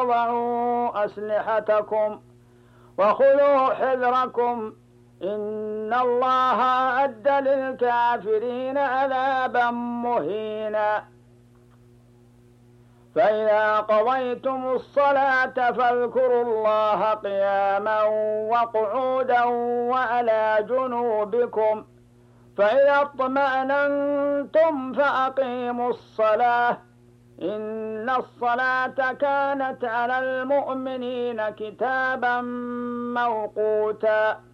فضعوا أسلحتكم وخذوا حذركم إن الله أعد للكافرين عذابا مهينا. فإذا قضيتم الصلاة فاذكروا الله قياما وقعودا وعلى جنوبكم، فإذا اطمأننتم فأقيموا الصلاة إن الصلاة كانت على المؤمنين كتابا موقوتا.